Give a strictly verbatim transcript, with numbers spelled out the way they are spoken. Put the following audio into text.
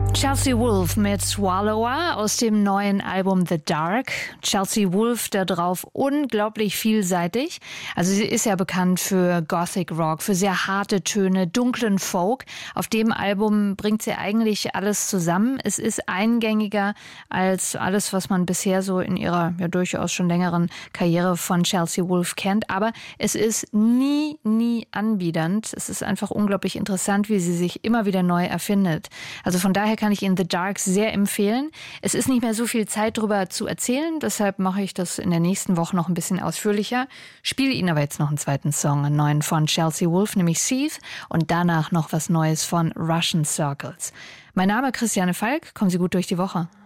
Chelsea Wolfe mit Swallower aus dem neuen Album The Dark. Chelsea Wolfe da drauf unglaublich vielseitig. Also sie ist ja bekannt für Gothic Rock, für sehr harte Töne, dunklen Folk. Auf dem Album bringt sie eigentlich alles zusammen. Es ist eingängiger als alles, was man bisher so in ihrer ja durchaus schon längeren Karriere von Chelsea Wolfe kennt. Aber es ist nie, nie anbiedernd. Es ist einfach unglaublich interessant, wie sie sich immer wieder neu erfindet. Also von daher kann ich Ihnen The Dark sehr empfehlen. Es ist nicht mehr so viel Zeit darüber zu erzählen, deshalb mache ich das in der nächsten Woche noch ein bisschen ausführlicher. Spiele Ihnen aber jetzt noch einen zweiten Song, einen neuen von Chelsea Wolfe, nämlich Seethe, und danach noch was Neues von Russian Circles. Mein Name ist Christiane Falk, kommen Sie gut durch die Woche.